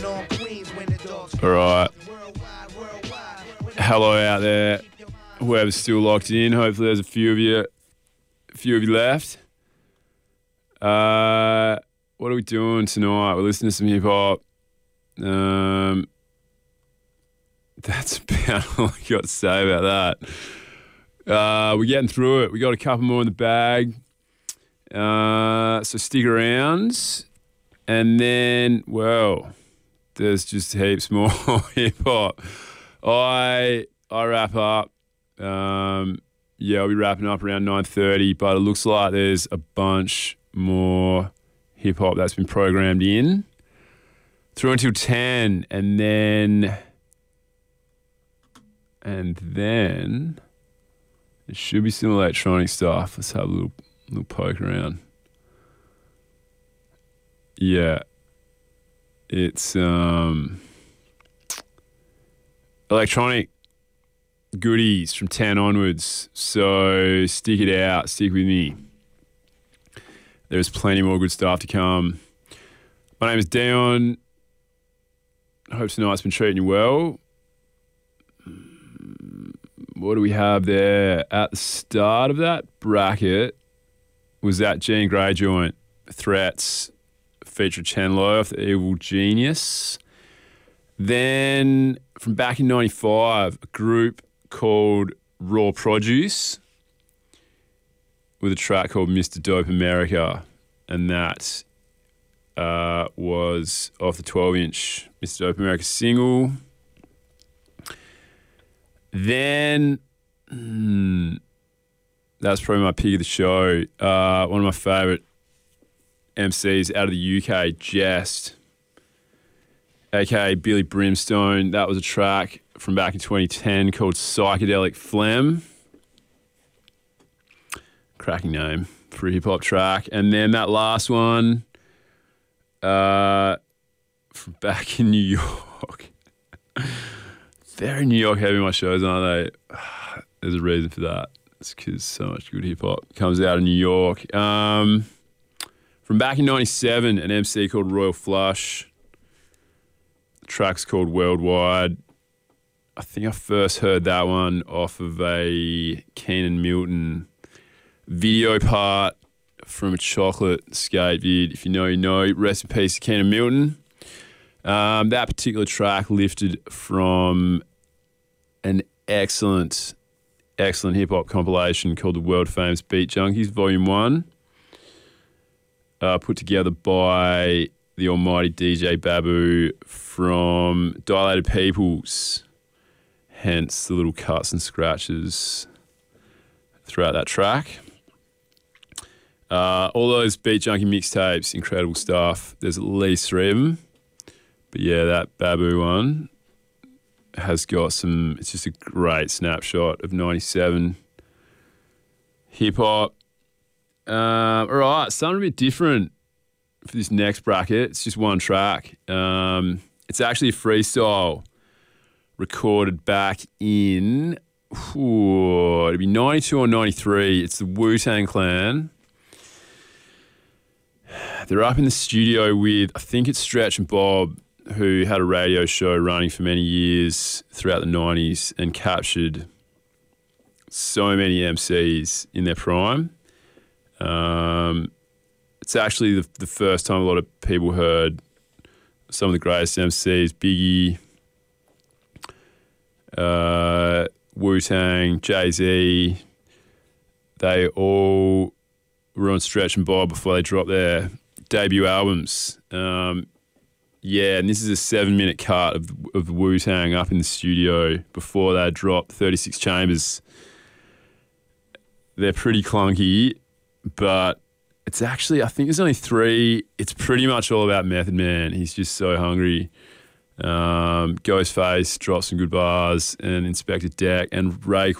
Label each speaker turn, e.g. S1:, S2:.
S1: All right. Hello out there, whoever's still locked in. Hopefully there's a few of you left. What are we doing tonight? We're listening to some hip hop. That's about all I got to say about that. We're getting through it. We got a couple more in the bag. So stick around. And then, well, there's just heaps more hip hop. I wrap up. I'll be wrapping up around 9:30, but it looks like there's a bunch more hip hop that's been programmed in through until 10, and then it should be some electronic stuff. Let's have a little poke around. Yeah. It's electronic goodies from 10 onwards. So stick it out. Stick with me. There's plenty more good stuff to come. My name is Dion. I hope tonight's been treating you well. What do we have there? At the start of that bracket was that Jean Grey joint, Threats, featured Chen Lo off the Evil Genius. Then from back in 95, a group called Raw Produce with a track called Mr. Dope America, and that was off the 12-inch Mr. Dope America single. Then that's probably my pick of the show. One of my favourite MCs out of the UK, Jest, aka Billy Brimstone. That was a track from back in 2010 called Psychedelic Phlegm. Cracking name for a hip hop track. And then that last one from back in New York. Very New York heavy, my shows, aren't they? There's a reason for that. It's because so much good hip hop comes out of New York. From back in 97, an MC called Royal Flush. The track's called Worldwide. I think I first heard that one off of a Keenan Milton video part from a Chocolate skate vid. If you know, you know. Rest in peace to Keenan Milton. That particular track lifted from an excellent hip-hop compilation called the World Famous Beat Junkies Volume 1, put together by the almighty DJ Babu from Dilated Peoples, hence the little cuts and scratches throughout that track. All those Beat Junkie mixtapes, incredible stuff. There's at least 3 of them. But yeah, that Babu one has got some, it's just a great snapshot of 97 hip-hop. All right, something a bit different for this next bracket. It's just one track. It's actually a freestyle recorded back in, it'd be 92 or 93. It's the Wu-Tang Clan. They're up in the studio with, I think it's Stretch and Bob, who had a radio show running for many years throughout the 90s and captured so many MCs in their prime. It's actually the first time a lot of people heard some of the greatest MCs, Biggie, Wu-Tang, Jay-Z. They all were on Stretch and Bob before they dropped their debut albums. And this is a 7-minute cut of Wu-Tang up in the studio before they dropped 36 Chambers. They're pretty clunky, but it's actually, I think there's only 3. It's pretty much all about Method Man. He's just so hungry. Ghostface drops some good bars, and Inspector Deck and Ray